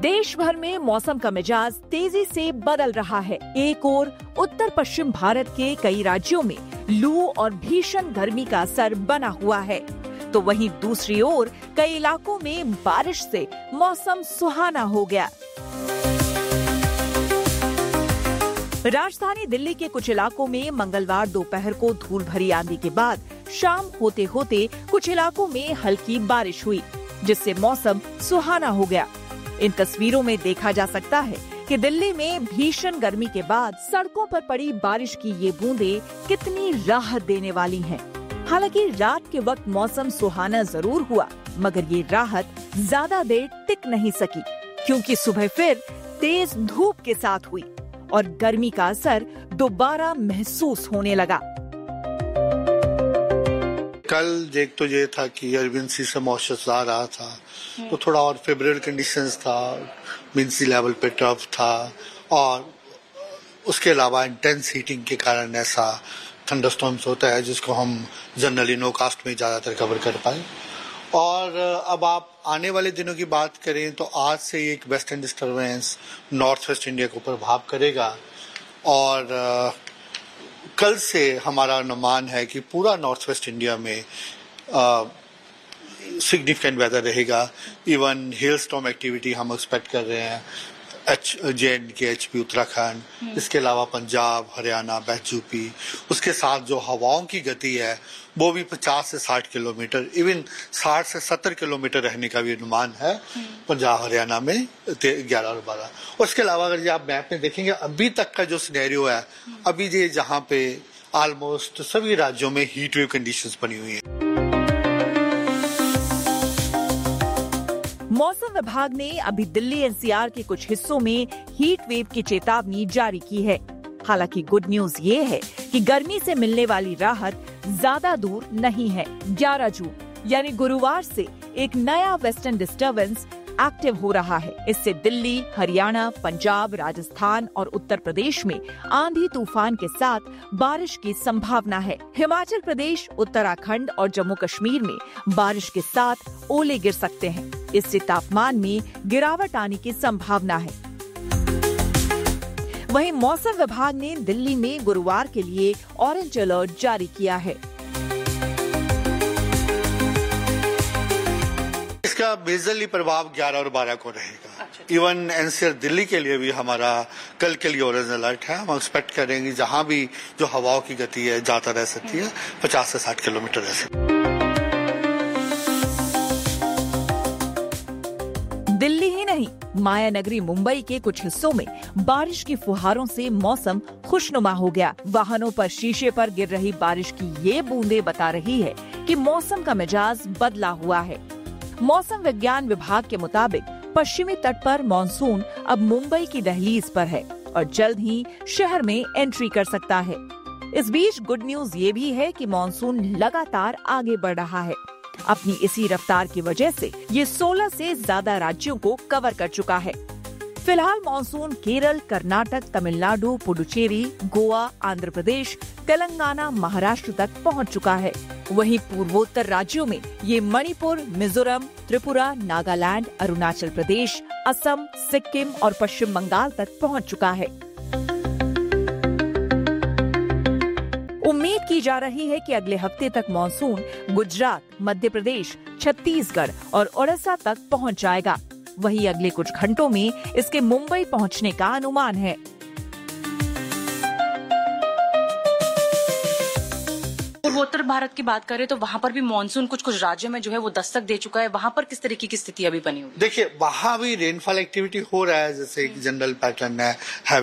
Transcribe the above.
देश भर में मौसम का मिजाज तेजी से बदल रहा है। एक ओर उत्तर पश्चिम भारत के कई राज्यों में लू और भीषण गर्मी का असर बना हुआ है, तो वहीं दूसरी ओर कई इलाकों में बारिश से मौसम सुहाना हो गया। राजधानी दिल्ली के कुछ इलाकों में मंगलवार दोपहर को धूल भरी आंधी के बाद शाम होते होते कुछ इलाकों में हल्की बारिश हुई, जिससे मौसम सुहाना हो गया। इन तस्वीरों में देखा जा सकता है कि दिल्ली में भीषण गर्मी के बाद सड़कों पर पड़ी बारिश की ये बूंदें कितनी राहत देने वाली हैं। हालांकि रात के वक्त मौसम सुहाना जरूर हुआ, मगर ये राहत ज्यादा देर टिक नहीं सकी, क्योंकि सुबह फिर तेज धूप के साथ हुई और गर्मी का असर दोबारा महसूस होने लगा। कल देख तो ये था कि अरविंद सी से मॉइस्चर आ रहा था, तो थोड़ा और फेवरेबल कंडीशंस था, विंड सी लेवल पे टफ था, और उसके अलावा इंटेंस हीटिंग के कारण ऐसा थंडरस्टॉर्म्स होता है जिसको हम जनरली नो कास्ट में ज्यादातर कवर कर पाए। और अब आप आने वाले दिनों की बात करें तो आज से एक western disturbance north west India को प्रभाव करेगा, और कल से हमारा अनुमान है कि पूरा नॉर्थ वेस्ट इंडिया में सिग्निफिकेंट वेदर रहेगा। इवन हेल स्टॉर्म एक्टिविटी हम एक्सपेक्ट कर रहे हैं JNK, HP उत्तराखंड, इसके अलावा पंजाब, हरियाणा, यूपी। उसके साथ जो हवाओं की गति है वो भी 50 से 60 किलोमीटर, इवन 60 से 70 किलोमीटर रहने का भी अनुमान है पंजाब हरियाणा में 11 और 12। उसके अलावा अगर आप मैप में देखेंगे अभी तक का जो सिनेरियो है, अभी ये जहाँ पे ऑलमोस्ट सभी राज्यों में हीट वेव कंडीशंस बनी हुई है। मौसम विभाग ने अभी दिल्ली NCR के कुछ हिस्सों में हीट वेव की चेतावनी जारी की है। हालांकि गुड न्यूज ये है कि गर्मी से मिलने वाली राहत ज्यादा दूर नहीं है। 11 जून यानी गुरुवार से एक नया वेस्टर्न डिस्टर्बेंस एक्टिव हो रहा है। इससे दिल्ली, हरियाणा, पंजाब, राजस्थान और उत्तर प्रदेश में आंधी तूफान के साथ बारिश की संभावना है। हिमाचल प्रदेश, उत्तराखंड और जम्मू कश्मीर में बारिश के साथ ओले गिर सकते हैं। इससे तापमान में गिरावट आने की संभावना है। वहीं मौसम विभाग ने दिल्ली में गुरुवार के लिए ऑरेंज अलर्ट जारी किया है। इसका मेजरली प्रभाव 11 और 12 को रहेगा। इवन NCR दिल्ली के लिए भी हमारा कल के लिए ऑरेंज अलर्ट है। हम एक्सपेक्ट करेंगे जहां भी जो हवाओं की गति है ज्यादा रह सकती है, 50 से 60 किलोमीटर रह सकती है। दिल्ली ही नहीं, माया नगरी मुंबई के कुछ हिस्सों में बारिश की फुहारों से मौसम खुशनुमा हो गया। वाहनों पर शीशे पर गिर रही बारिश की ये बूंदें बता रही है कि मौसम का मिजाज बदला हुआ है। मौसम विज्ञान विभाग के मुताबिक पश्चिमी तट पर मॉनसून अब मुंबई की दहलीज पर है और जल्द ही शहर में एंट्री कर सकता है। इस बीच गुड न्यूज ये भी है कि मॉनसून लगातार आगे बढ़ रहा है। अपनी इसी रफ्तार की वजह से ये 16 से ज्यादा राज्यों को कवर कर चुका है। फिलहाल मॉनसून केरल, कर्नाटक, तमिलनाडु, पुडुचेरी, गोवा, आंध्र प्रदेश, तेलंगाना, महाराष्ट्र तक पहुंच चुका है। वहीं पूर्वोत्तर राज्यों में ये मणिपुर, मिजोरम, त्रिपुरा, नागालैंड, अरुणाचल प्रदेश, असम, सिक्किम और पश्चिम बंगाल तक पहुंच चुका है। उम्मीद की जा रही है कि अगले हफ्ते तक मॉनसून गुजरात, मध्य प्रदेश, छत्तीसगढ़ और ओडिशा तक पहुंच जाएगा। वहीं अगले कुछ घंटों में इसके मुंबई पहुंचने का अनुमान है। पूर्वोत्तर भारत की बात करें तो वहाँ पर भी मानसून कुछ कुछ राज्यों में जो है वो दस्तक दे चुका है। वहाँ पर किस तरीके की स्थिति अभी बनी हुई? देखिए, वहाँ भी रेनफॉल एक्टिविटी हो रहा है, जैसे एक जनरल पैटर्न है।